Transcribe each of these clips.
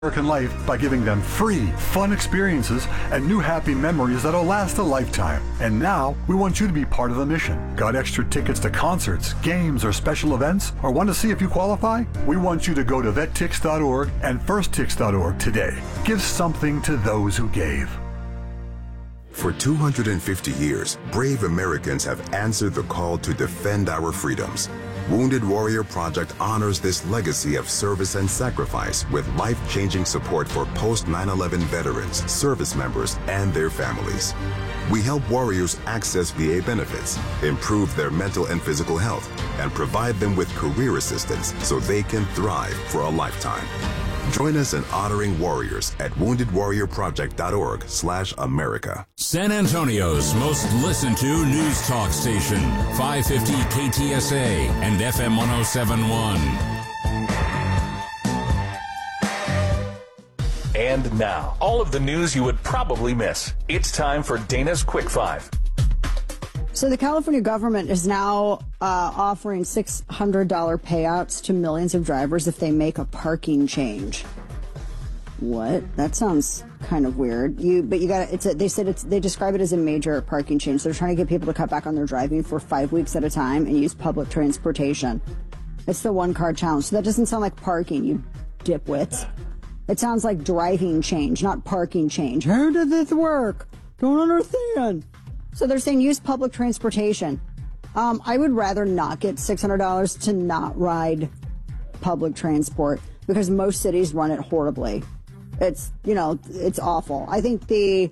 American life by giving them free, fun experiences and new happy memories that'll last a lifetime. And now, we want you to be part of the mission. Got extra tickets to concerts, games, or special events? Or want to see if you qualify? We want you to go to vettix.org and firsttix.org today. Give something to those who gave. For 250 years, brave Americans have answered the call to defend our freedoms. Wounded Warrior Project honors this legacy of service and sacrifice with life-changing support for post-9/11 veterans, service members, and their families. We help warriors access VA benefits, improve their mental and physical health, and provide them with career assistance so they can thrive for a lifetime. Join us in honoring warriors at woundedwarriorproject.org/America. San Antonio's most listened to news talk station, 550 KTSA and FM 107.1. And now, all of the news you would probably miss. It's time for Dana's Quick Five. So the California government is now offering $600 payouts to millions of drivers if they make a parking change. What? That sounds kind of weird. They describe it as a major parking change. They're trying to get people to cut back on their driving for 5 weeks at a time and use public transportation. It's the one car challenge. So that doesn't sound like parking, you dipwits. It sounds like driving change, not parking change. How did this work? Don't understand. So they're saying use public transportation. I would rather not get $600 to not ride public transport because most cities run it horribly. It's awful. I think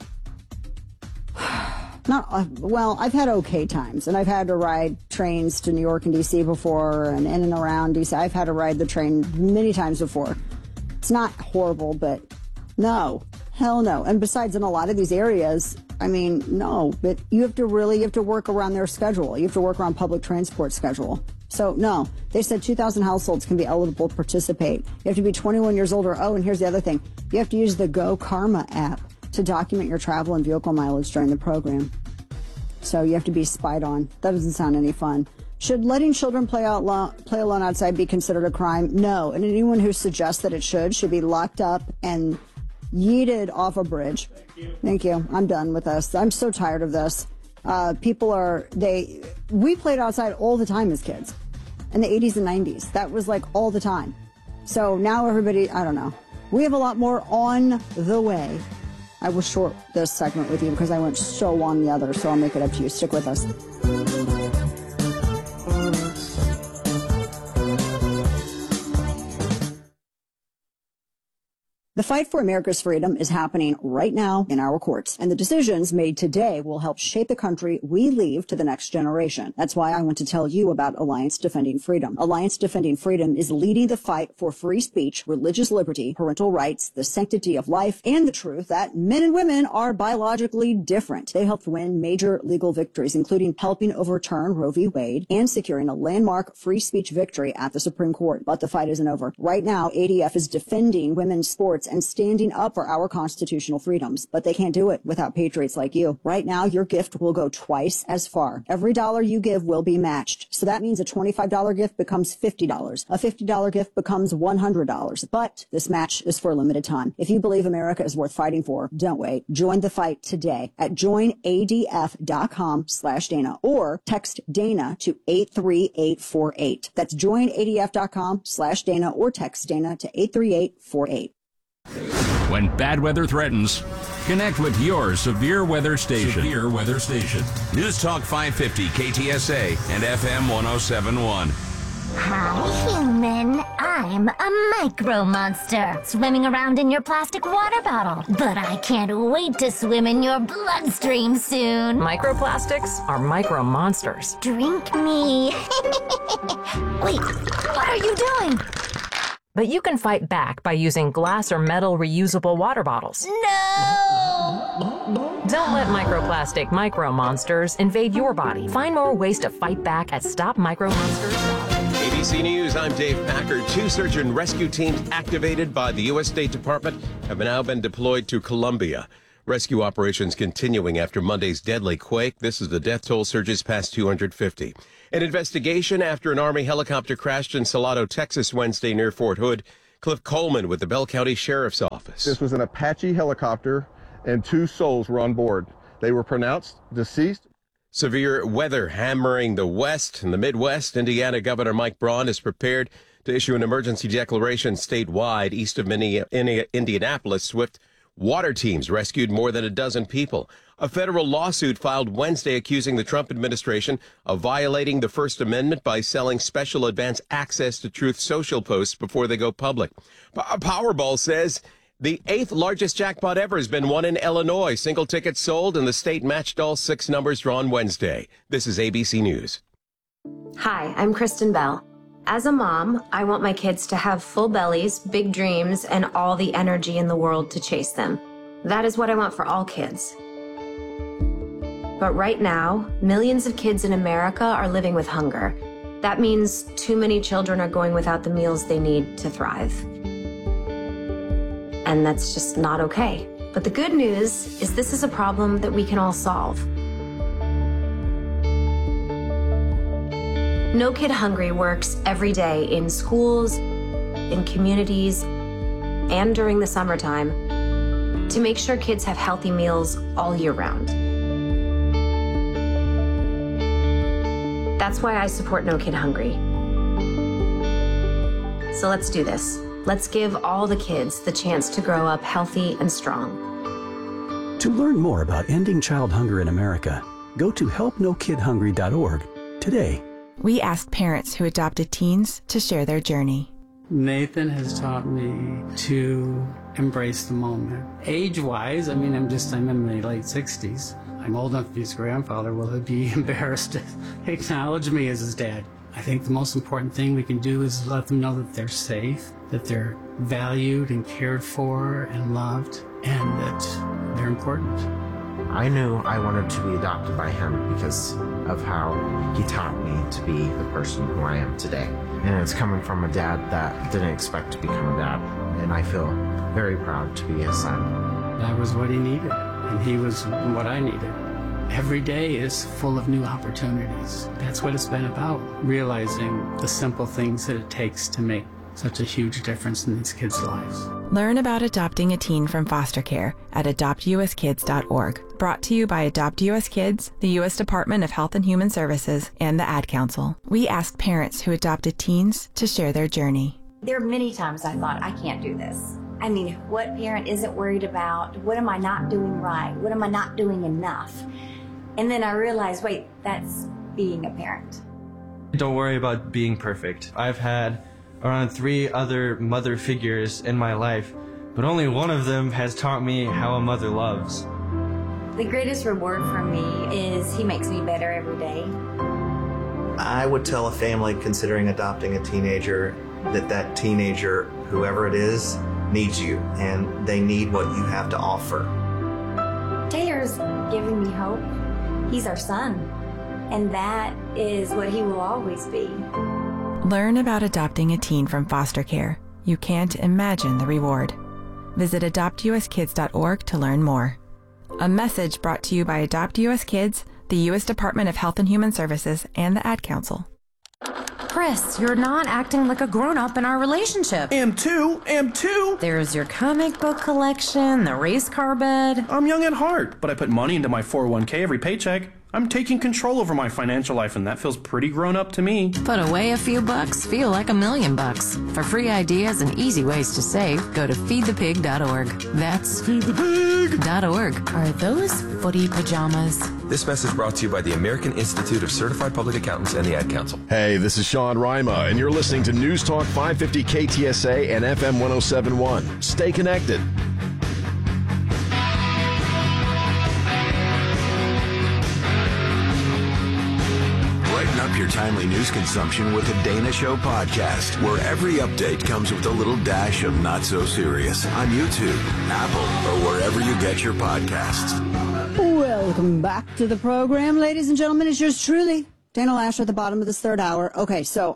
I've had okay times, and I've had to ride trains to New York and D.C. before, and in and around D.C. I've had to ride the train many times before. It's not horrible, but no, hell no. And besides, in a lot of these areas, no, but you have to work around their schedule. You have to work around public transport schedule. So no, they said 2,000 households can be eligible to participate. You have to be 21 years old or, and here's the other thing. You have to use the Go Karma app to document your travel and vehicle mileage during the program. So you have to be spied on. That doesn't sound any fun. Should letting children play alone outside be considered a crime? No. And anyone who suggests that it should be locked up and yeeted off a bridge. Thank you. I'm done with this. I'm so tired of this. We played outside all the time as kids in the 80s and 90s. That was like all the time. So now everybody, I don't know. We have a lot more on the way. I will short this segment with you because I went so long the other, so I'll make it up to you. Stick with us. The fight for America's freedom is happening right now in our courts, and the decisions made today will help shape the country we leave to the next generation. That's why I want to tell you about Alliance Defending Freedom. Alliance Defending Freedom is leading the fight for free speech, religious liberty, parental rights, the sanctity of life, and the truth that men and women are biologically different. They helped win major legal victories, including helping overturn Roe v. Wade and securing a landmark free speech victory at the Supreme Court. But the fight isn't over. Right now, ADF is defending women's sports and standing up for our constitutional freedoms, but they can't do it without patriots like you. Right now, your gift will go twice as far. Every dollar you give will be matched. So that means a $25 gift becomes $50. A $50 gift becomes $100. But this match is for a limited time. If you believe America is worth fighting for, don't wait. Join the fight today at joinadf.com/Dana or text Dana to 83848. That's joinadf.com/Dana or text Dana to 83848. When bad weather threatens, connect with your severe weather station. News Talk 550 KTSA and FM 107.1. Hi, human. I'm a micro monster, swimming around in your plastic water bottle. But I can't wait to swim in your bloodstream soon. Microplastics are micro monsters. Drink me. Wait, what are you doing? But you can fight back by using glass or metal reusable water bottles. No! Don't let microplastic micro monsters invade your body. Find more ways to fight back at stopmicromonsters.org. ABC News, I'm Dave Packer. 2 search and rescue teams activated by the U.S. State Department have now been deployed to Colombia. Rescue operations continuing after Monday's deadly quake. This is the death toll surges past 250. An investigation after an Army helicopter crashed in Salado, Texas Wednesday near Fort Hood. Cliff Coleman with the Bell County Sheriff's Office. This was an Apache helicopter, and 2 souls were on board. They were pronounced deceased. Severe weather hammering the West and the Midwest. Indiana Governor Mike Braun is prepared to issue an emergency declaration statewide. East of Indianapolis, swift water teams rescued more than a dozen people. A federal lawsuit filed Wednesday accusing the Trump administration of violating the First Amendment by selling special advance access to Truth Social posts before they go public. Powerball says the 8th largest jackpot ever has been won in Illinois. Single tickets sold, and the state matched all 6 numbers drawn Wednesday. This is ABC News. Hi, I'm Kristen Bell. As a mom, I want my kids to have full bellies, big dreams, and all the energy in the world to chase them. That is what I want for all kids. But right now, millions of kids in America are living with hunger. That means too many children are going without the meals they need to thrive. And that's just not okay. But the good news is this is a problem that we can all solve. No Kid Hungry works every day in schools, in communities, and during the summertime to make sure kids have healthy meals all year round. That's why I support No Kid Hungry. So let's do this. Let's give all the kids the chance to grow up healthy and strong. To learn more about ending child hunger in America, go to helpnokidhungry.org today. We asked parents who adopted teens to share their journey. Nathan has taught me to embrace the moment. Age-wise, I'm in my late 60s. I'm old enough to be his grandfather. Will he be embarrassed to acknowledge me as his dad? I think the most important thing we can do is let them know that they're safe, that they're valued and cared for and loved, and that they're important. I knew I wanted to be adopted by him because of how he taught me to be the person who I am today. And it's coming from a dad that didn't expect to become a dad, and I feel very proud to be his son. That was what he needed, and he was what I needed. Every day is full of new opportunities. That's what it's been about, realizing the simple things that it takes to make such a huge difference in these kids' lives. Learn about adopting a teen from foster care at adoptuskids.org. Brought to you by Adopt U.S. Kids, the U.S. Department of Health and Human Services, and the Ad Council. We asked parents who adopted teens to share their journey. There are many times I thought, I can't do this. I mean, what parent isn't worried about, what am I not doing right? What am I not doing enough? And then I realized, wait, that's being a parent. Don't worry about being perfect. I've had around 3 other mother figures in my life, but only one of them has taught me how a mother loves. The greatest reward for me is he makes me better every day. I would tell a family considering adopting a teenager that teenager, whoever it is, needs you, and they need what you have to offer. Taylor's giving me hope. He's our son, and that is what he will always be. Learn about adopting a teen from foster care. You can't imagine the reward. Visit adoptuskids.org to learn more. A message brought to you by Adopt U.S. Kids, the U.S. Department of Health and Human Services, and the Ad Council. Chris, you're not acting like a grown-up in our relationship. Am too. There's your comic book collection, the race car bed. I'm young at heart, but I put money into my 401k every paycheck. I'm taking control over my financial life, and that feels pretty grown up to me. Put away a few bucks, feel like $1 million. For free ideas and easy ways to save, go to feedthepig.org. That's feedthepig.org. Are those footy pajamas? This message brought to you by the American Institute of Certified Public Accountants and the Ad Council. Hey, this is Sean Rima, and you're listening to News Talk 550 KTSA and FM 1071. Stay connected. Up your timely news consumption with the Dana Show podcast, where every update comes with a little dash of not so serious on YouTube, Apple, or wherever you get your podcasts. Welcome back to the program, ladies and gentlemen. It's yours truly, Dana Lasher, at the bottom of this third hour. Okay, so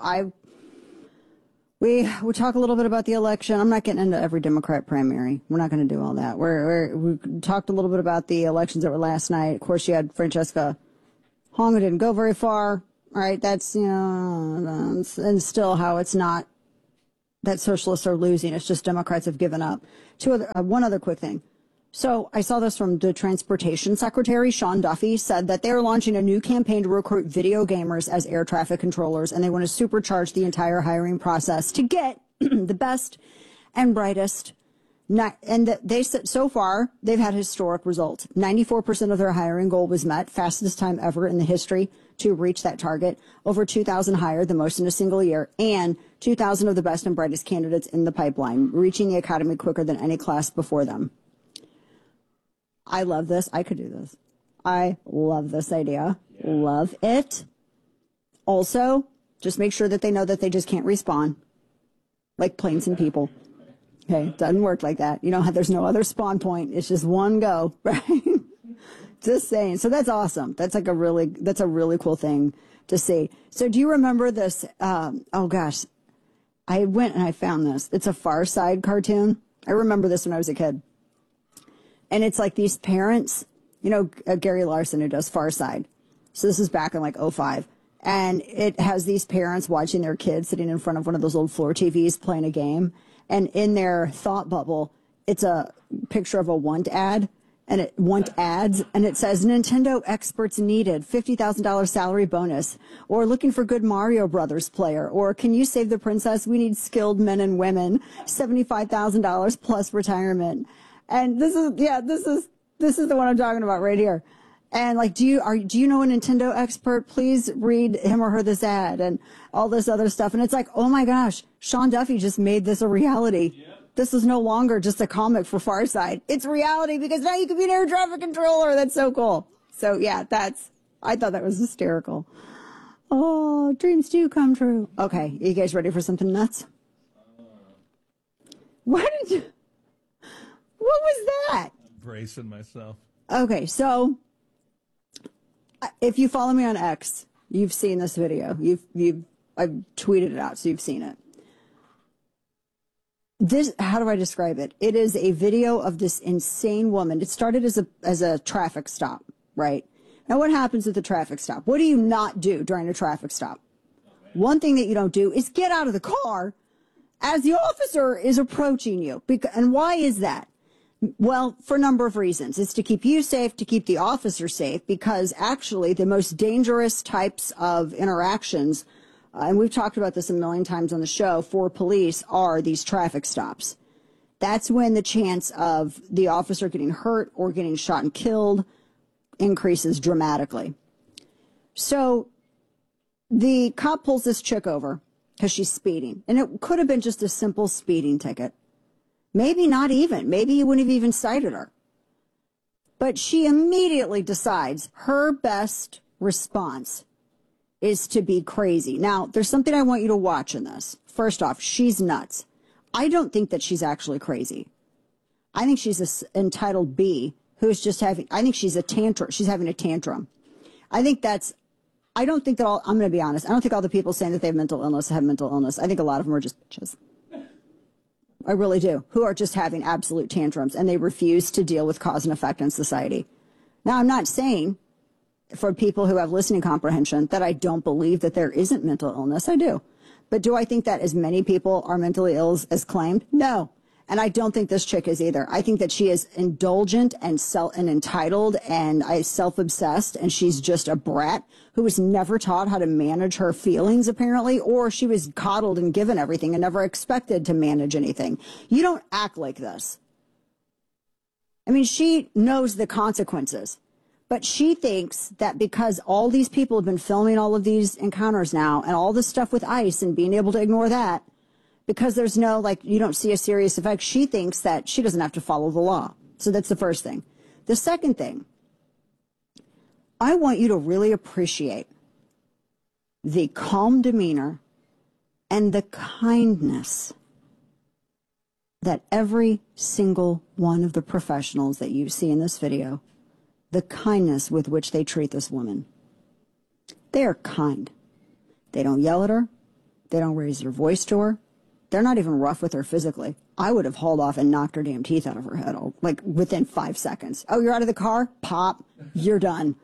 we talk a little bit about the election. I'm not getting into every Democrat primary. We're not going to do all that. We talked a little bit about the elections that were last night. Of course, you had Francesca Hong, who didn't go very far. All right, that's, and still how it's not that socialists are losing. It's just Democrats have given up. One other quick thing. So I saw this from the Transportation Secretary, Sean Duffy, said that they're launching a new campaign to recruit video gamers as air traffic controllers, and they want to supercharge the entire hiring process to get the best and brightest. And they said so far they've had historic results. 94% of their hiring goal was met, fastest time ever in the history to reach that target. Over 2,000 hired, the most in a single year, and 2,000 of the best and brightest candidates in the pipeline, reaching the academy quicker than any class before them. I love this. I could do this. I love this idea. Yeah. Love it. Also, just make sure that they know that they just can't respawn like planes and people. Okay, it doesn't work like that. You know how there's no other spawn point. It's just one go, right? Just saying. So that's awesome. That's a really cool thing to see. So do you remember this? Oh gosh, I went and I found this. It's a Far Side cartoon. I remember this when I was a kid. And it's like these parents, you know, Gary Larson, who does Far Side. So this is back in like 2005. And it has these parents watching their kids sitting in front of one of those old floor TVs playing a game. And in their thought bubble, it's a picture of a want ad, and it want ads, and it says Nintendo experts needed, $50,000 salary bonus, or looking for good Mario Brothers player, or can you save the princess? We need skilled men and women, $75,000 plus retirement. And this is the one I'm talking about right here. And like, do you know a Nintendo expert? Please read him or her this ad and all this other stuff. And it's like, oh my gosh, Sean Duffy just made this a reality. Yep. This is no longer just a comic for Far Side. It's reality because now you can be an air traffic controller. That's so cool. So yeah, I thought that was hysterical. Oh, dreams do come true. Okay, you guys ready for something nuts? What was that? I'm bracing myself. Okay, so if you follow me on X, you've seen this video. I've tweeted it out, so you've seen it. This, how do I describe it? It is a video of this insane woman. It started as a traffic stop, right? Now, what happens at the traffic stop? What do you not do during a traffic stop? One thing that you don't do is get out of the car as the officer is approaching you. And why is that? Well, for a number of reasons. It's to keep you safe, to keep the officer safe, because actually the most dangerous types of interactions, and we've talked about this a million times on the show, for police are these traffic stops. That's when the chance of the officer getting hurt or getting shot and killed increases dramatically. So the cop pulls this chick over because she's speeding, and it could have been just a simple speeding ticket. Maybe not even. Maybe you wouldn't have even cited her. But she immediately decides her best response is to be crazy. Now, there's something I want you to watch in this. First off, she's nuts. I don't think that she's actually crazy. I think she's an entitled bee who's just having, I think she's having a tantrum. I'm going to be honest, I don't think all the people saying that they have mental illness have mental illness. I think a lot of them are just bitches. I really do, who are just having absolute tantrums, and they refuse to deal with cause and effect in society. Now, I'm not saying, for people who have listening comprehension, that I don't believe that there isn't mental illness. I do. But do I think that as many people are mentally ill as claimed? No. And I don't think this chick is either. I think that she is indulgent and entitled and self-obsessed, and she's just a brat who was never taught how to manage her feelings, apparently, or she was coddled and given everything and never expected to manage anything. You don't act like this. I mean, she knows the consequences, but she thinks that because all these people have been filming all of these encounters now and all this stuff with ICE and being able to ignore that, because there's no, you don't see a serious effect, she thinks that she doesn't have to follow the law. So that's the first thing. The second thing, I want you to really appreciate the calm demeanor and the kindness that every single one of the professionals that you see in this video, the kindness with which they treat this woman. They are kind. They don't yell at her. They don't raise their voice to her. They're not even rough with her physically. I would have hauled off and knocked her damn teeth out of her head, within 5 seconds. Oh, you're out of the car? Pop. You're done.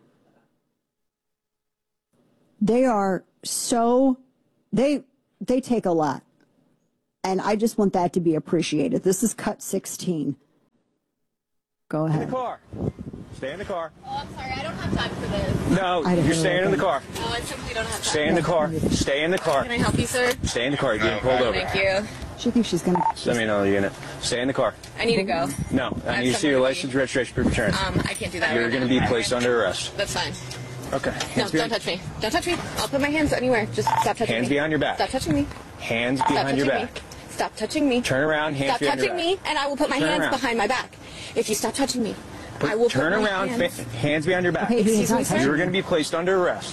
They are so, they take a lot. And I just want that to be appreciated. This is cut 16. Go ahead. In the car. Stay in the car. Oh, I'm sorry. I don't have time for this. No, you're staying in the car. No, I simply don't have time. Stay in the car. Stay in the car. Can I help you, sir? Stay in the car. You're getting pulled over. Thank you. She thinks she's going to... Send me another unit. Stay in the car. I need to go. No, I need to see your license, registration, proof of insurance. I can't do that. You're going to be placed under arrest. That's fine. Okay. No, don't touch me. Don't touch me. I'll put my hands anywhere. Just stop touching me. Hands behind your back. Stop touching me. Hands behind your back. Stop touching me. Turn around, hands stop behind your touching back. me, and I will put my Turn hands around. behind my back. If you stop touching me, I will Turn put my around, hands behind your back. Okay, Excuse me, sir? You're going to be placed under arrest.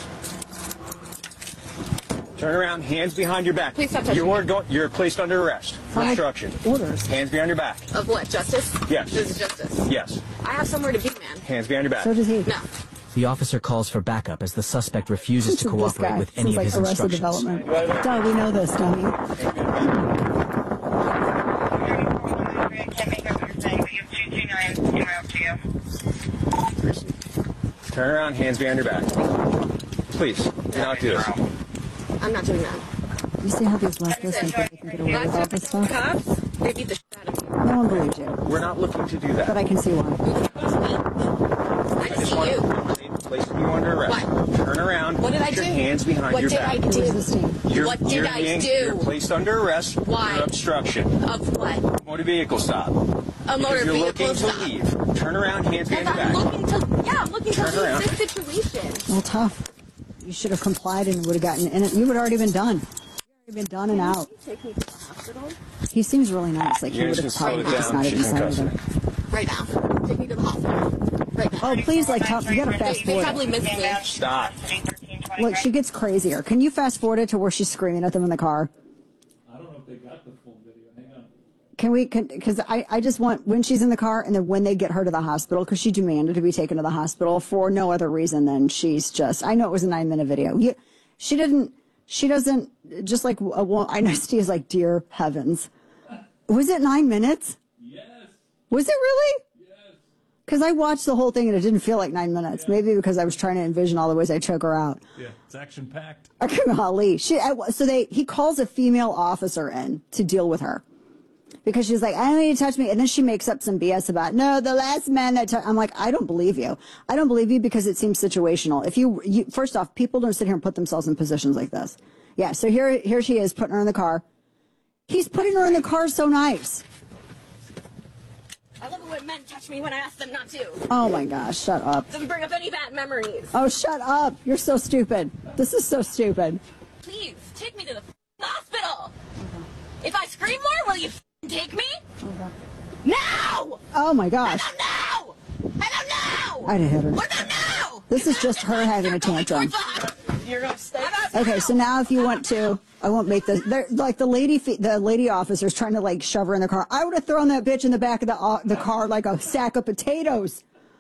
Turn around, hands behind your back. Please stop touching You're placed under arrest for obstruction. Orders. Hands behind your back. Of what? Justice? Yes. This is justice. Yes. I have somewhere to be, man. Hands behind your back. So does he. No. The officer calls for backup as the suspect refuses to This cooperate guy. with any Seems of his like Arrested instructions. Development. Duh, we know this, dummy. Turn around, hands behind your back. Please, do not do this. I'm not doing that. You see how these leftists think that they can get away with all this stuff? Cops, they beat the shit out of me. No one believes you. We're not looking to do that. But I can see why. I just see you. Place you under arrest. Turn around. What did I put do? your hands behind What your did back. I do? What did You're I do? You're placed under arrest Why? for obstruction. Of what? Motor vehicle stop. A motor Because you're vehicle looking stop. to leave. Turn around, hands behind your I'm back. looking to, yeah, I'm looking to Turn leave around. this situation. Well, tough. You should have complied and would have gotten in it. You would have already been done. You would have been done and out. Take me to the hospital He seems really nice. Like he You're would just have going to probably slow it just down. not She's even in said custody. anything. right now. Take me to the hospital. Right now. Oh, please, like, you gotta fast They forward probably it. missed me. Stop. Look, she gets crazier. Can you fast forward it to where she's screaming at them in the car? I don't know if they got the full video. Hang on. Can we, because I just want, when she's in the car and then when they get her to the hospital, because she demanded to be taken to the hospital for no other reason than she's just, I know it was a 9-minute video. She doesn't, just like, I know Steve's like, dear heavens. Was it 9 minutes? Yes. Was it really? Because I watched the whole thing and it didn't feel like 9 minutes. Yeah. Maybe because I was trying to envision all the ways I choke her out. Yeah, it's action packed. Golly. He calls a female officer in to deal with her. Because she's like, I don't need to touch me. And then she makes up some BS about, no, the last man that I'm like, I don't believe you. I don't believe you because it seems situational. If you first off, people don't sit here and put themselves in positions like this. Yeah, so here she is putting her in the car. He's putting her in the car so nice. I love it when men touch me when I ask them not to. Oh my gosh, shut up. Doesn't bring up any bad memories. Oh, shut up. You're so stupid. This is so stupid. Please, take me to the hospital. If I scream more, will you take me? No! Oh my gosh. I don't know! I'd have hit her. What about now? This is just her having a tantrum. You're gonna stay. Okay, so now if you want to, I won't make this. Like the lady officer's trying to like shove her in the car. I would have thrown that bitch in the back of the car like a sack of potatoes.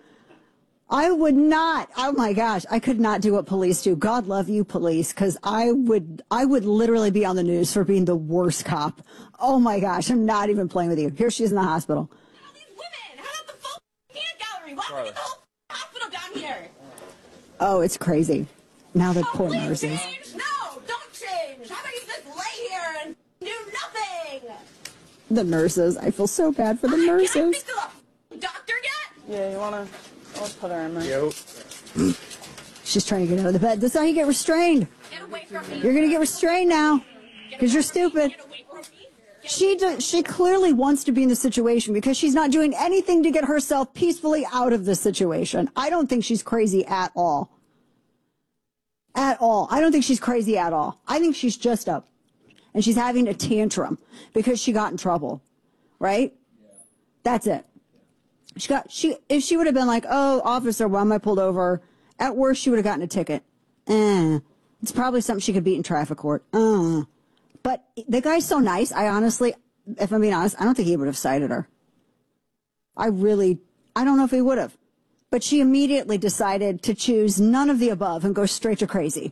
I would not. Oh my gosh, I could not do what police do. God love you, police, because I would literally be on the news for being the worst cop. Oh my gosh, I'm not even playing with you. Here she is in the hospital. How about these women? How about the full peanut gallery? Why don't we get the whole hospital down here? Oh, it's crazy. Now the poor nurses. Change? No, don't change. How about you just lay here and do nothing? The nurses. I feel so bad for the nurses. Can I speak to the doctor yet? Yeah, you wanna? Let's put her in there. Yo. She's trying to get out of the bed. This is how you get restrained. Get away from me. You're going to get restrained now because you're stupid. She clearly wants to be in the situation because she's not doing anything to get herself peacefully out of the situation. I don't think she's crazy at all. At all. I don't think she's crazy at all. I think she's just up and she's having a tantrum because she got in trouble. Right? That's it. If she would have been like, oh, officer, why am I pulled over? At worst, she would have gotten a ticket. It's probably something she could beat in traffic court. But the guy's so nice. I honestly, if I'm being honest, I don't think he would have cited her. I don't know if he would have. But she immediately decided to choose none of the above and go straight to crazy.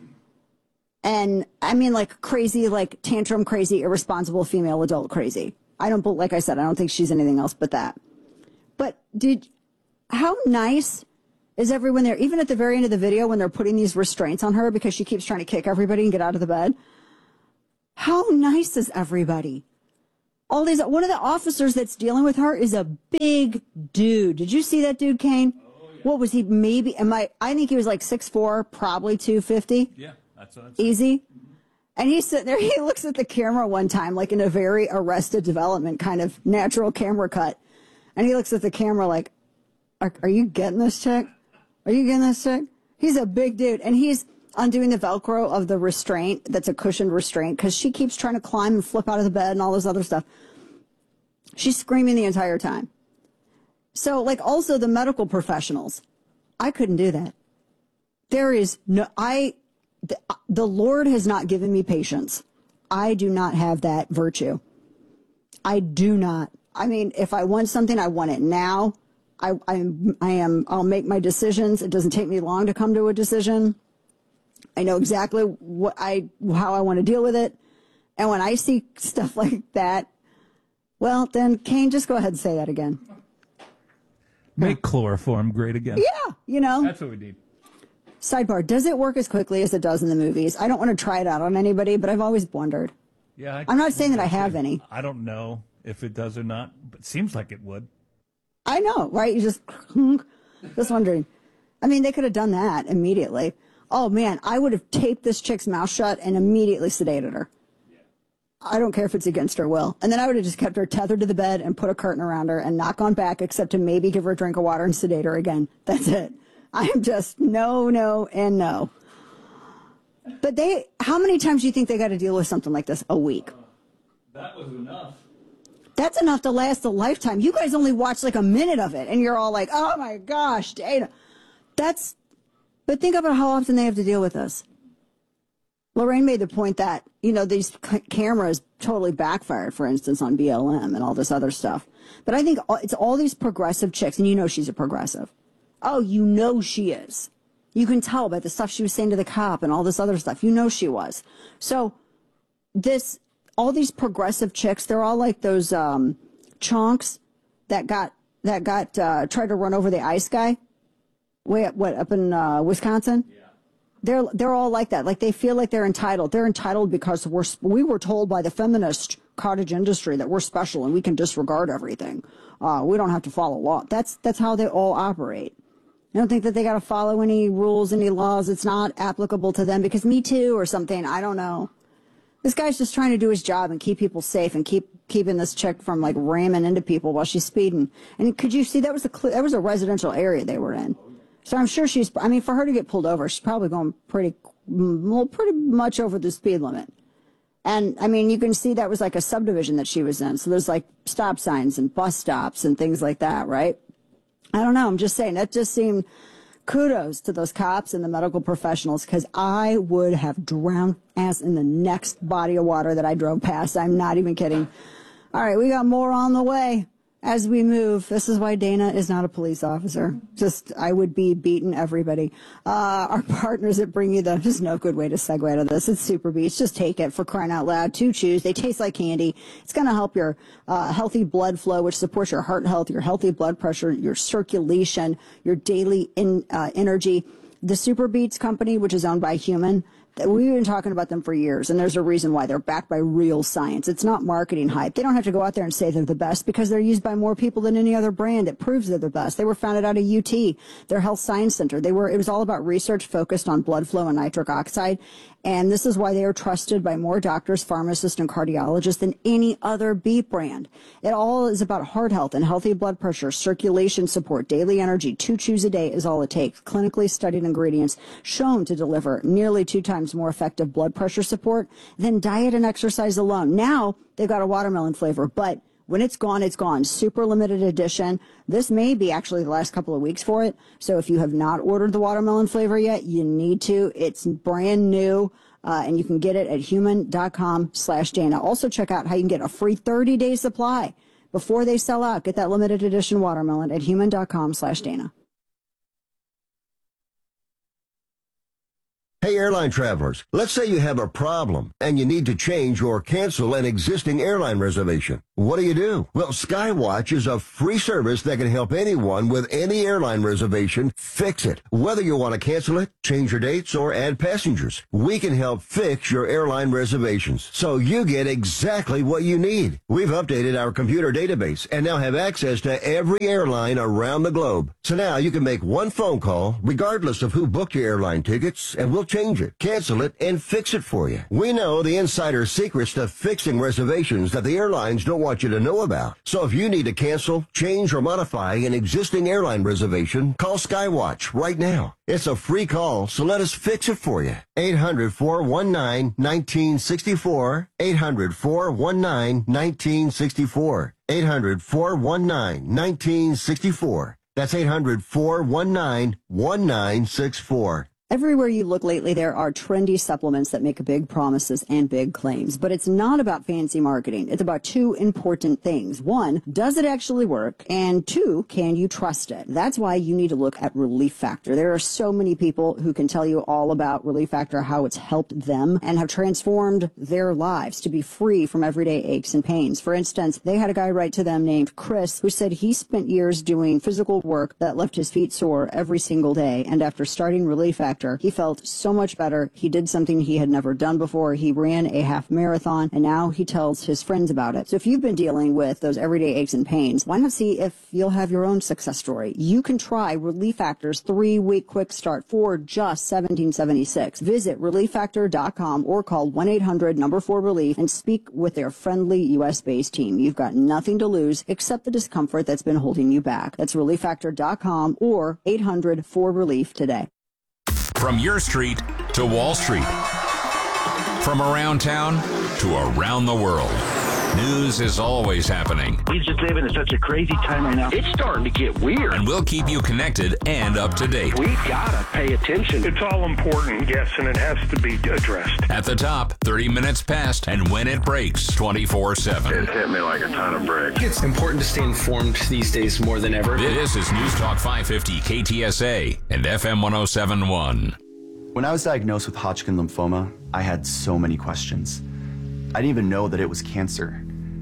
And I mean like crazy, like tantrum crazy, irresponsible female adult crazy. Like I said, I don't think she's anything else but that. But how nice is everyone there? Even at the very end of the video when they're putting these restraints on her because she keeps trying to kick everybody and get out of the bed. How nice is everybody? All these, one of the officers that's dealing with her is a big dude. Did you see that dude, Kane? Oh, yeah. What was he? Maybe, I think he was like 6'4", probably 250. Yeah, that's what I'm saying. Easy. And he's sitting there, he looks at the camera one time, like in a very Arrested Development kind of natural camera cut. And he looks at the camera like, are you getting this chick? Are you getting this chick? He's a big dude. And he's undoing the Velcro of the restraint that's a cushioned restraint because she keeps trying to climb and flip out of the bed and all this other stuff. She's screaming the entire time. So, like, also the medical professionals. I couldn't do that. There is no, the Lord has not given me patience. I do not have that virtue. I do not. I mean, if I want something, I want it now. I'll make my decisions. It doesn't take me long to come to a decision. I know exactly how I want to deal with it. And when I see stuff like that, well, then Kane, just go ahead and say that again. Make chloroform great again. Yeah, you know. That's what we need. Sidebar, does it work as quickly as it does in the movies? I don't want to try it out on anybody, but I've always wondered. Yeah, I'm not saying that I have any. I don't know if it does or not, but it seems like it would. I know, right? You just wondering. I mean, they could have done that immediately. Oh, man, I would have taped this chick's mouth shut and immediately sedated her. I don't care if it's against her will. And then I would have just kept her tethered to the bed and put a curtain around her and not gone back except to maybe give her a drink of water and sedate her again. That's it. I am just no, and no. But how many times do you think they got to deal with something like this a week? That was enough. That's enough to last a lifetime. You guys only watch like a minute of it and you're all like, oh my gosh, Dana. But think about how often they have to deal with this. Lorraine made the point that, you know, these cameras totally backfired, for instance, on BLM and all this other stuff. But I think it's all these progressive chicks, and you know she's a progressive. Oh, you know she is. You can tell by the stuff she was saying to the cop and all this other stuff. You know she was. So all these progressive chicks, they're all like those chonks that tried to run over the ICE guy. Up in Wisconsin? Yeah. They're all like that. Like they feel like they're entitled. They're entitled because we were told by the feminist cottage industry that we're special and we can disregard everything. We don't have to follow law. That's how they all operate. I don't think that they got to follow any rules, any laws. It's not applicable to them because Me Too or something. I don't know. This guy's just trying to do his job and keep people safe and keeping this chick from like ramming into people while she's speeding. And could you see that was a residential area they were in? So I'm sure for her to get pulled over, she's probably going pretty much over the speed limit. And I mean, you can see that was like a subdivision that she was in. So there's like stop signs and bus stops and things like that, right? I don't know. I'm just saying that just seemed kudos to those cops and the medical professionals because I would have drowned ass in the next body of water that I drove past. I'm not even kidding. All right, we got more on the way. As we move, this is why Dana is not a police officer. I would be beating everybody. Our partners that bring you there's no good way to segue out of this. It's Super Beats. Just take it for crying out loud. 2 chews. They taste like candy. It's going to help your healthy blood flow, which supports your heart health, your healthy blood pressure, your circulation, your daily energy. The Super Beats company, which is owned by Human, we've been talking about them for years, and there's a reason why. They're backed by real science. It's not marketing hype. They don't have to go out there and say they're the best because they're used by more people than any other brand. It proves they're the best. They were founded out of UT, their health science center. It was all about research focused on blood flow and nitric oxide, and this is why they are trusted by more doctors, pharmacists, and cardiologists than any other beet brand. It all is about heart health and healthy blood pressure, circulation support, daily energy. 2 chews a day is all it takes. Clinically studied ingredients shown to deliver nearly 2 times more effective blood pressure support than diet and exercise alone. Now they've got a watermelon flavor, but when it's gone, it's gone. Super limited edition. This may be actually the last couple of weeks for it. So if you have not ordered the watermelon flavor yet, you need to. It's brand new. And you can get it at human.com/Dana. Also check out how you can get a free 30-day supply before they sell out. Get that limited edition watermelon at human.com/Dana. Hey, airline travelers, let's say you have a problem and you need to change or cancel an existing airline reservation. What do? Well, Skywatch is a free service that can help anyone with any airline reservation fix it. Whether you want to cancel it, change your dates, or add passengers, we can help fix your airline reservations so you get exactly what you need. We've updated our computer database and now have access to every airline around the globe. So now you can make one phone call regardless of who booked your airline tickets, and we'll change it, cancel it, and fix it for you. We know the insider secrets to fixing reservations that the airlines don't want you to know about. So if you need to cancel, change, or modify an existing airline reservation, call Skywatch right now. It's a free call, so let us fix it for you. 800-419-1964. 800-419-1964. 800-419-1964. That's 800-419-1964. Everywhere you look lately, there are trendy supplements that make big promises and big claims. But it's not about fancy marketing. It's about two important things. One, does it actually work? And two, can you trust it? That's why you need to look at Relief Factor. There are so many people who can tell you all about Relief Factor, how it's helped them and have transformed their lives to be free from everyday aches and pains. For instance, they had a guy write to them named Chris who said he spent years doing physical work that left his feet sore every single day. And after starting Relief Factor, he felt so much better. He did something he had never done before. He ran a half marathon, and now he tells his friends about it. So if you've been dealing with those everyday aches and pains, why not see if you'll have your own success story? You can try Relief Factor's 3-week quick start for just $17.76. Visit ReliefFactor.com or call 1-800-4RELIEF and speak with their friendly U.S.-based team. You've got nothing to lose except the discomfort that's been holding you back. That's ReliefFactor.com or 800-4RELIEF today. From your street to Wall Street. From around town to around the world. News is always happening. He's just living in such a crazy time right now. It's starting to get weird. And we'll keep you connected and up to date. We gotta pay attention. It's all important, yes, and it has to be addressed. At the top, 30 minutes past, and when it breaks, 24/7. It hit me like a ton of bricks. It's important to stay informed these days more than ever. This is News Talk 550 KTSA and FM 107.1. When I was diagnosed with Hodgkin lymphoma, I had so many questions. I didn't even know that it was cancer.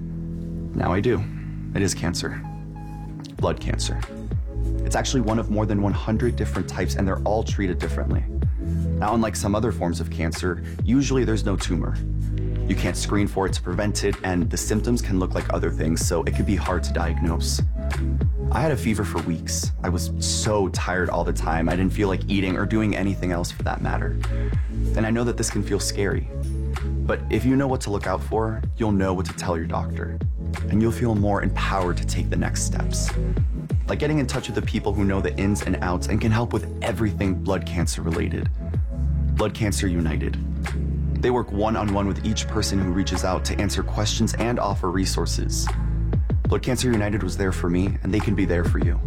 Now I do. It is cancer. Blood cancer. It's actually one of more than 100 different types, and they're all treated differently. Now, unlike some other forms of cancer, usually there's no tumor. You can't screen for it to prevent it, and the symptoms can look like other things, so it could be hard to diagnose. I had a fever for weeks. I was so tired all the time. I didn't feel like eating or doing anything else for that matter. And I know that this can feel scary. But if you know what to look out for, you'll know what to tell your doctor. And you'll feel more empowered to take the next steps. Like getting in touch with the people who know the ins and outs and can help with everything blood cancer related. Blood Cancer United. They work one-on-one with each person who reaches out to answer questions and offer resources. Blood Cancer United was there for me, and they can be there for you.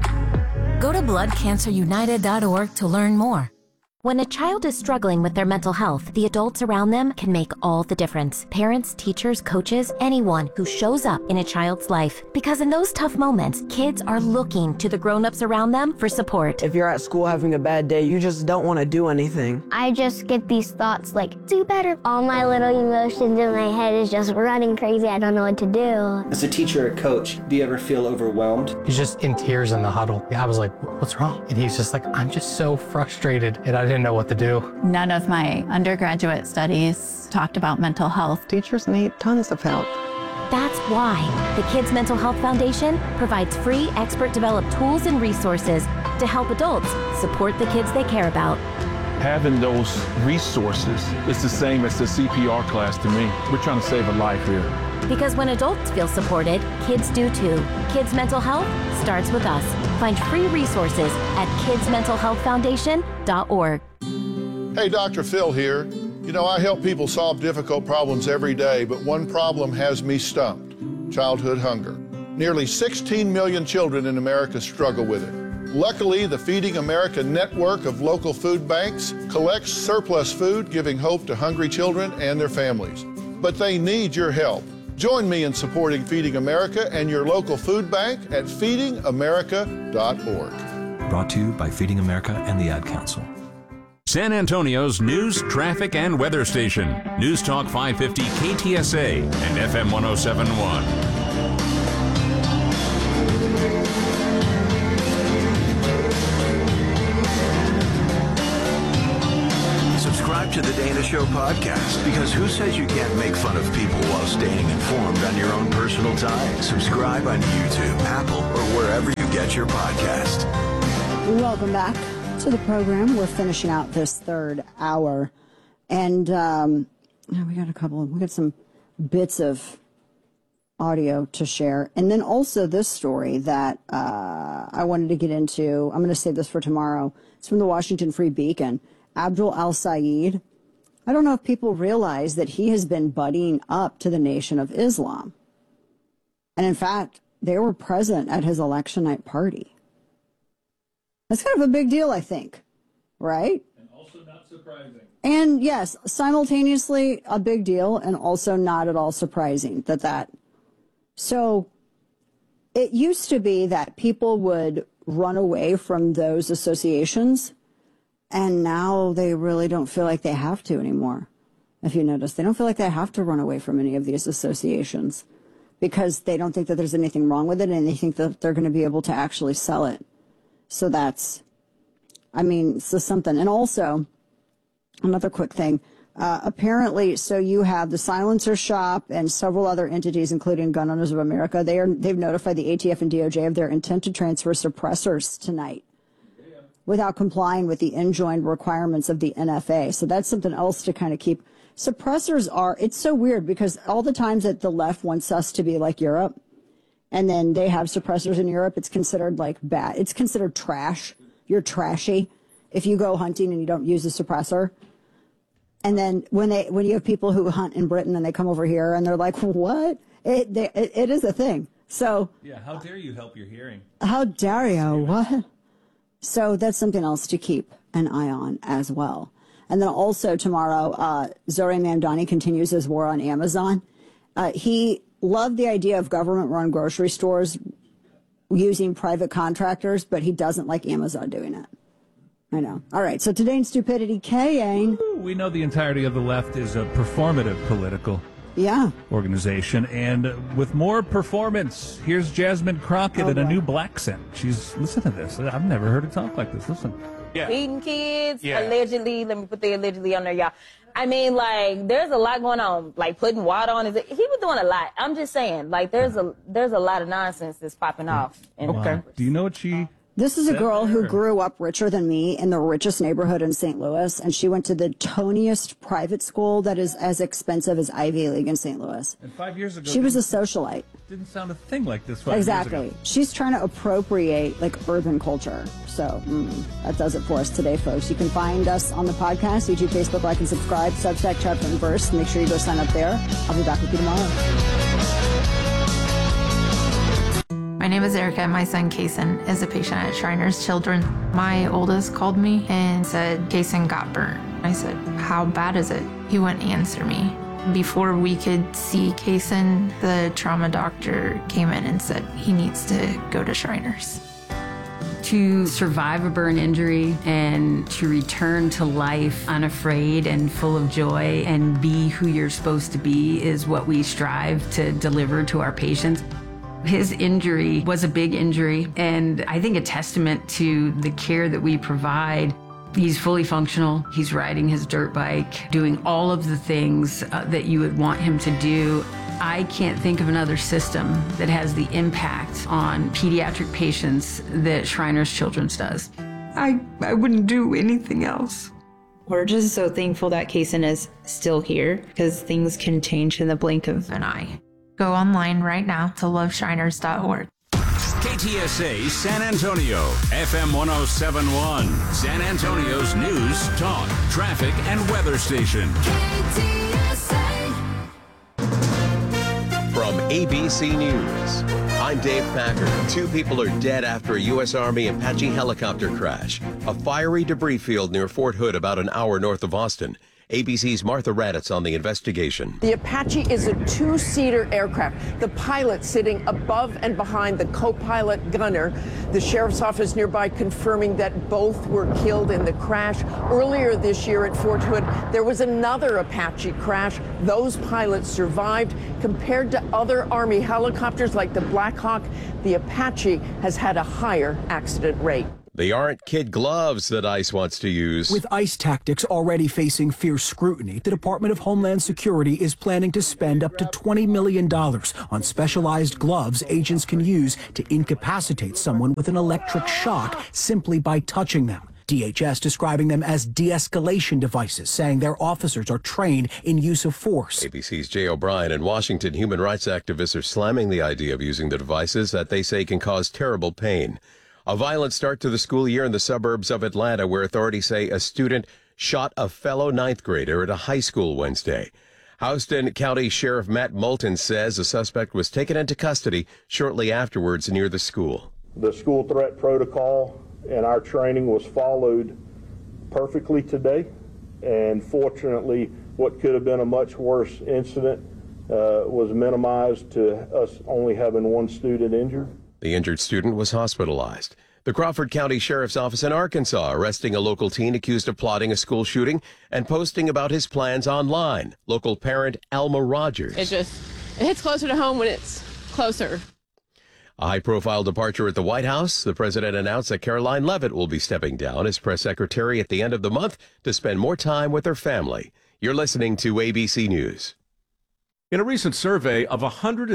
Go to bloodcancerunited.org to learn more. When a child is struggling with their mental health, the adults around them can make all the difference. Parents, teachers, coaches, anyone who shows up in a child's life. Because in those tough moments, kids are looking to the grown-ups around them for support. If you're at school having a bad day, you just don't want to do anything. I just get these thoughts like, do better. All my little emotions in my head is just running crazy. I don't know what to do. As a teacher or coach, do you ever feel overwhelmed? He's just in tears in the huddle. I was like, what's wrong? And he's just like, I'm just so frustrated. And I didn't know what to do. None of my undergraduate studies talked about mental health. Teachers need tons of help. That's why the Kids Mental Health Foundation provides free expert-developed tools and resources to help adults support the kids they care about. Having those resources is the same as the CPR class to me. We're trying to save a life here. Because when adults feel supported, kids do too. Kids Mental Health starts with us. Find free resources at kidsmentalhealthfoundation.org. Hey, Dr. Phil here. You know, I help people solve difficult problems every day, but one problem has me stumped: childhood hunger. Nearly 16 million children in America struggle with it. Luckily, the Feeding America network of local food banks collects surplus food, giving hope to hungry children and their families. But they need your help. Join me in supporting Feeding America and your local food bank at feedingamerica.org. Brought to you by Feeding America and the Ad Council. San Antonio's news, traffic, and weather station. News Talk 550 KTSA and FM 107.1. Subscribe to the Dana Show podcast, because who says you can't make fun of people while staying informed on your own personal time? Subscribe on YouTube, Apple, or wherever you get your podcast. Welcome back to the program. We're finishing out this third hour, and we got some bits of audio to share, and then also this story that I wanted to get into. I'm going to save this for tomorrow. It's from the Washington Free Beacon. Abdul al-Sayed, I don't know if people realize that he has been buddying up to the Nation of Islam. And in fact, they were present at his election night party. That's kind of a big deal, I think, right? And also not surprising. And yes, simultaneously a big deal, and also not at all surprising that. So it used to be that people would run away from those associations, and now they really don't feel like they have to anymore. If you notice, they don't feel like they have to run away from any of these associations because they don't think that there's anything wrong with it, and they think that they're going to be able to actually sell it. So so something. And also, another quick thing, apparently, so you have the Silencer Shop and several other entities, including Gun Owners of America. They've notified the ATF and DOJ of their intent to transfer suppressors tonight, without complying with the enjoined requirements of the NFA. So that's something else to kind of keep. Suppressors it's so weird because all the times that the left wants us to be like Europe, and then they have suppressors in Europe, it's considered like bad. It's considered trash. You're trashy if you go hunting and you don't use a suppressor. And then when you have people who hunt in Britain and they come over here and they're like, what? It is a thing. So yeah, how dare you help your hearing? How dare you? What? So that's something else to keep an eye on as well. And then also tomorrow, Zohran Mamdani continues his war on Amazon. He loved the idea of government-run grocery stores using private contractors, but he doesn't like Amazon doing it. I know. All right, so today in Stupidity, Kayane. We know the entirety of the left is a performative political organization, and with more performance, here's Jasmine Crockett in a new black scent. Listen to this. I've never heard her talk like this. Listen. Yeah. Feeding kids, allegedly. Let me put the allegedly on there, y'all. I mean, like, there's a lot going on. Like, putting water on his... He was doing a lot. I'm just saying, like, there's a lot of nonsense that's popping off. Okay. Do you know what she... This is a girl who grew up richer than me in the richest neighborhood in St. Louis, and she went to the toniest private school that is as expensive as Ivy League in St. Louis. And 5 years ago... She was a socialite. Didn't sound a thing like this 5 years ago. Exactly. She's trying to appropriate, like, urban culture. So that does it for us today, folks. You can find us on the podcast, YouTube, Facebook, like, and subscribe, Substack, Chapter and Verse. Make sure you go sign up there. I'll be back with you tomorrow. My name is Erica, and my son Kaysen is a patient at Shriners Children. My oldest called me and said Kaysen got burnt. I said, how bad is it? He wouldn't answer me. Before we could see Kaysen, the trauma doctor came in and said he needs to go to Shriners. To survive a burn injury and to return to life unafraid and full of joy and be who you're supposed to be is what we strive to deliver to our patients. His injury was a big injury, and I think a testament to the care that we provide. He's fully functional. He's riding his dirt bike, doing all of the things that you would want him to do. I can't think of another system that has the impact on pediatric patients that Shriners Children's does. I wouldn't do anything else. We're just so thankful that Kaysen is still here, because things can change in the blink of an eye. Go online right now to loveshriners.org. KTSA San Antonio, FM 107.1, San Antonio's news, talk, traffic, and weather station. From ABC News, I'm Dave Packer. 2 people are dead after a U.S. Army Apache helicopter crash. A fiery debris field near Fort Hood, about an hour north of Austin. ABC's Martha Raddatz on the investigation. The Apache is a two-seater aircraft. The pilot sitting above and behind the co-pilot gunner. The sheriff's office nearby confirming that both were killed in the crash. Earlier this year at Fort Hood, there was another Apache crash. Those pilots survived. Compared to other Army helicopters like the Black Hawk, the Apache has had a higher accident rate. They aren't kid gloves that ICE wants to use. With ICE tactics already facing fierce scrutiny, the Department of Homeland Security is planning to spend up to $20 million on specialized gloves agents can use to incapacitate someone with an electric shock simply by touching them. DHS describing them as de-escalation devices, saying their officers are trained in use of force. ABC's Jay O'Brien and Washington human rights activists are slamming the idea of using the devices that they say can cause terrible pain. A violent start to the school year in the suburbs of Atlanta, where authorities say a student shot a fellow ninth grader at a high school Wednesday. Houston County Sheriff Matt Moulton says the suspect was taken into custody shortly afterwards near the school. The school threat protocol and our training was followed perfectly today, and fortunately what could have been a much worse incident was minimized to us only having one student injured. The injured student was hospitalized. The Crawford County Sheriff's Office in Arkansas arresting a local teen accused of plotting a school shooting and posting about his plans online. Local parent Alma Rogers. It hits closer to home when it's closer. A high-profile departure at the White House. The president announced that Caroline Leavitt will be stepping down as press secretary at the end of the month to spend more time with her family. You're listening to ABC News. In a recent survey of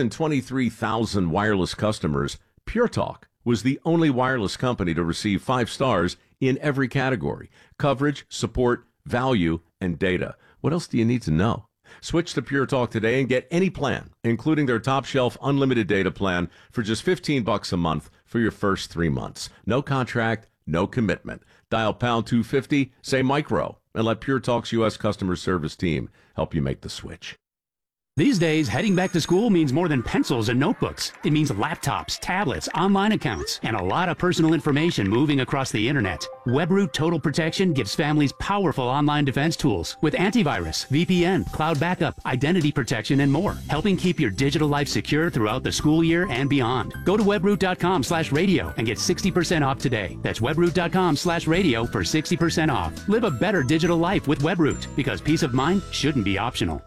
123,000 wireless customers, Pure Talk was the only wireless company to receive 5 stars in every category: coverage, support, value, and data. What else do you need to know? Switch to Pure Talk today and get any plan, including their top-shelf unlimited data plan, for just $15 a month for your first 3 months. No contract, no commitment. Dial pound 250, say micro, and let Pure Talk's U.S. customer service team help you make the switch. These days, heading back to school means more than pencils and notebooks. It means laptops, tablets, online accounts, and a lot of personal information moving across the internet. WebRoot Total Protection gives families powerful online defense tools with antivirus, VPN, cloud backup, identity protection, and more, helping keep your digital life secure throughout the school year and beyond. Go to webroot.com/radio and get 60% off today. That's webroot.com/radio for 60% off. Live a better digital life with WebRoot, because peace of mind shouldn't be optional.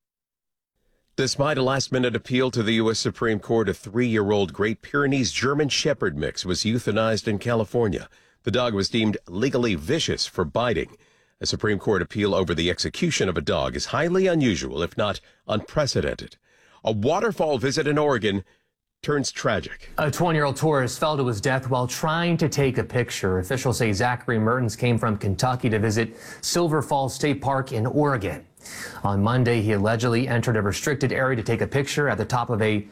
Despite a last-minute appeal to the U.S. Supreme Court, a 3-year-old Great Pyrenees German Shepherd mix was euthanized in California. The dog was deemed legally vicious for biting. A Supreme Court appeal over the execution of a dog is highly unusual, if not unprecedented. A waterfall visit in Oregon turns tragic. A 20-year-old tourist fell to his death while trying to take a picture. Officials say Zachary Mertens came from Kentucky to visit Silver Falls State Park in Oregon. On Monday, he allegedly entered a restricted area to take a picture at the top of a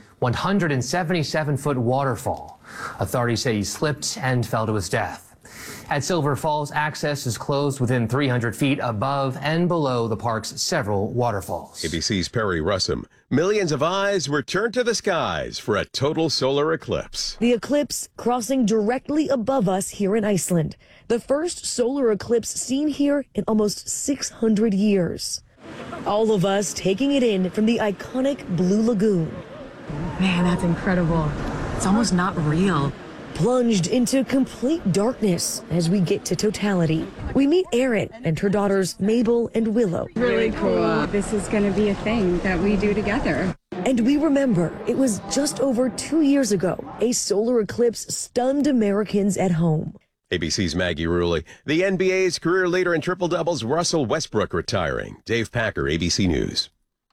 177-foot waterfall. Authorities say he slipped and fell to his death. At Silver Falls, access is closed within 300 feet above and below the park's several waterfalls. ABC's Perry Russum. Millions of eyes were turned to the skies for a total solar eclipse. The eclipse crossing directly above us here in Iceland. The first solar eclipse seen here in almost 600 years. All of us taking it in from the iconic Blue Lagoon. Man, that's incredible. It's almost not real. Plunged into complete darkness as we get to totality. We meet Erin and her daughters Mabel and Willow. Really cool. This is going to be a thing that we do together. And we remember it was just over 2 years ago, a solar eclipse stunned Americans at home. ABC's Maggie Rulli. The NBA's career leader in triple-doubles, Russell Westbrook, retiring. Dave Packer, ABC News.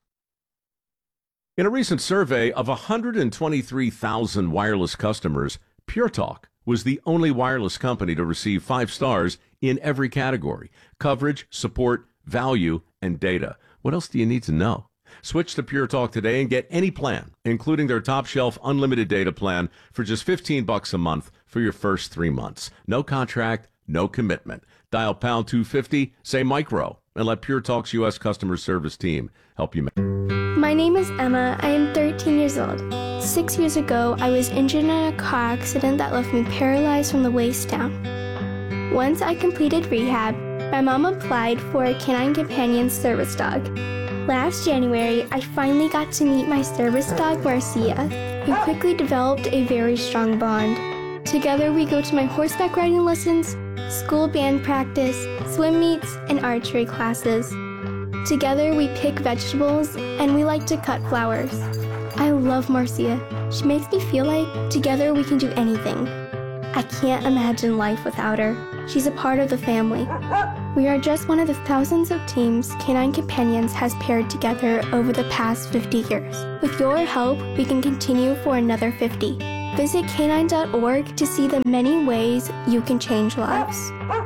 In a recent survey of 123,000 wireless customers, Pure Talk was the only wireless company to receive 5 stars in every category: coverage, support, value, and data. What else do you need to know? Switch to Pure Talk today and get any plan, including their top-shelf unlimited data plan, for just $15 a month for your first 3 months. No contract, no commitment. Dial pound 250, say micro, and let Pure Talk's U.S. customer service team help you make. My name is Emma. I am 13 years old. 6 years ago, I was injured in a car accident that left me paralyzed from the waist down. Once I completed rehab, My mom applied for a Canine Companion service dog. Last January, I finally got to meet my service dog, Marcia. We quickly developed a very strong bond. Together, we go to my horseback riding lessons, school band practice, swim meets, and archery classes. Together, we pick vegetables, and we like to cut flowers. I love Marcia. She makes me feel like together we can do anything. I can't imagine life without her. She's a part of the family. We are just one of the thousands of teams Canine Companions has paired together over the past 50 years. With your help, we can continue for another 50. Visit canine.org to see the many ways you can change lives.